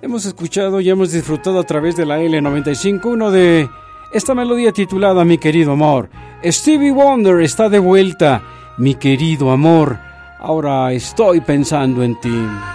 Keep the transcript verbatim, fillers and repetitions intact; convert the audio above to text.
Hemos escuchado y hemos disfrutado a través de la L noventa y cinco uno de esta melodía titulada Mi querido amor. Stevie Wonder está de vuelta. Mi querido amor, ahora estoy pensando en ti.